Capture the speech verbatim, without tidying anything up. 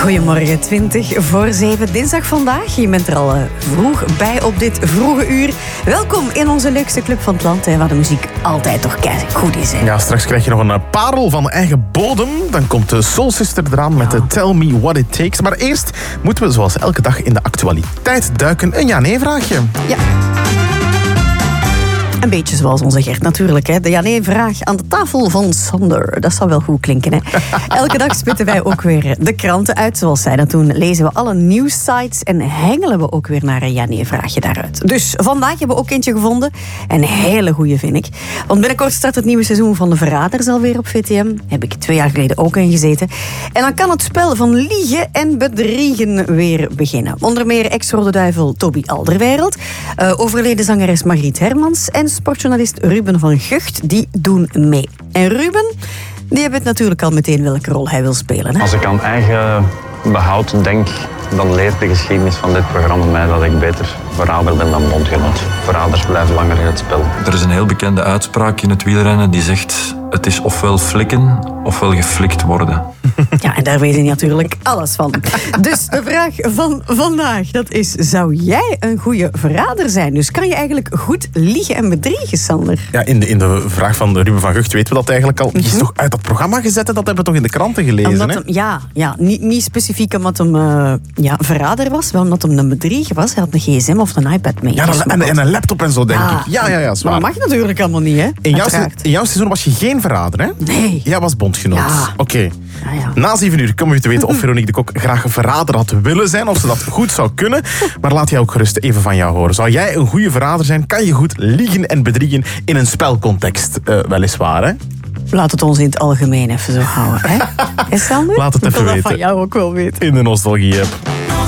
Goedemorgen, twintig voor zeven, dinsdag vandaag. Je bent er al uh, vroeg bij op dit vroege uur. Welkom in onze leukste club van het land, hè, waar de muziek altijd toch goed is. Hè. Ja, straks krijg je nog een parel van eigen bodem. Dan komt de Soul Sister eraan met de Tell Me What It Takes. Maar eerst moeten we zoals elke dag in de actualiteit duiken. Een ja-nee-vraagje. Ja. Een beetje zoals onze Gert natuurlijk. Hè. De ja-nee-vraag aan de tafel van Sander. Dat zou wel goed klinken. Hè. Elke dag spitten wij ook weer de kranten uit zoals zij dat doen. Lezen we alle nieuwssites en hengelen we ook weer naar een ja-nee-vraagje daaruit. Dus vandaag hebben we ook eentje gevonden. Een hele goeie vind ik. Want binnenkort start het nieuwe seizoen van De Verraders alweer op V T M. Heb ik twee jaar geleden ook in gezeten. En dan kan het spel van liegen en bedriegen weer beginnen. Onder meer ex-Rode Duivel Toby Alderweireld. Uh, overleden zangeres Margriet Hermans en sportjournalist Ruben van Gucht, die doen mee. En Ruben, die weet natuurlijk al meteen welke rol hij wil spelen. Hè? Als ik aan eigen behoud denk, dan leert de geschiedenis van dit programma mij dat ik beter verrader ben dan bondgenoot. Verraders blijven langer in het spel. Er is een heel bekende uitspraak in het wielrennen die zegt: het is ofwel flikken ofwel geflikt worden. Ja, en daar weet je natuurlijk alles van. Dus de vraag van vandaag, dat is: zou jij een goede verrader zijn? Dus kan je eigenlijk goed liegen en bedriegen, Sander? Ja, in de, in de vraag van Ruben van Gucht weten we dat eigenlijk al. Die is toch uit dat programma gezet en dat hebben we toch in de kranten gelezen, omdat hè? Hem, ja, ja niet, niet specifiek omdat hem uh, ja, verrader was, wel omdat hem een bedrieger was. Hij had een gsm of een iPad mee. Ja, dus en, en een laptop en zo, denk ja. ik. Ja, ja, ja, zwaar. Maar dat mag natuurlijk allemaal niet, hè? In jouw, in jouw seizoen was je geen verrader, hè? Nee. Jij was bondgenoot. Ja. Oké. Okay. Ja, ja. Na zeven uur komen we te weten of Veronique de Kok graag een verrader had willen zijn, of ze dat goed zou kunnen. Maar laat jij ook gerust even van jou horen. Zou jij een goede verrader zijn? Kan je goed liegen en bedriegen in een spelcontext? Uh, weliswaar, hè? Laat het ons in het algemeen even zo houden, hè? Is Sander? Laat het even Ik wil weten. dat van jou ook wel weten. In de Nostalgie-app.